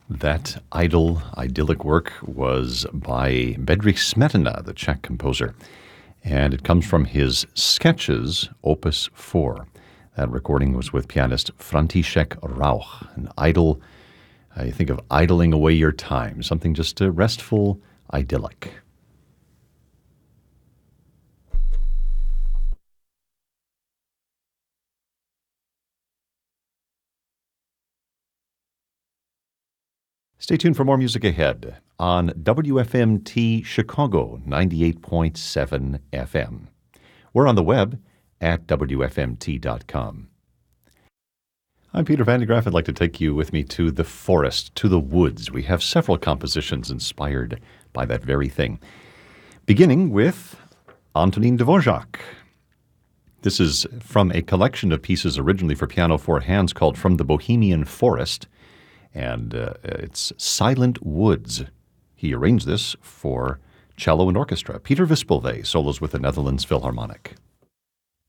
That idyllic work was by Bedřich Smetana, the Czech composer, and it comes from his Sketches, Opus 4. That recording was with pianist František Rauch. An idyll, I think of idling away your time, something just restful, idyllic. Stay tuned for more music ahead on WFMT Chicago 98.7 FM. We're on the web at WFMT.com. I'm Peter Van de Graaff. I'd like to take you with me to the forest, to the woods. We have several compositions inspired by that very thing. Beginning with Antonín Dvořák. This is from a collection of pieces originally for piano four hands called From the Bohemian Forest. And it's Silent Woods. He arranged this for cello and orchestra. Peter Wispelwey solos with the Netherlands Philharmonic.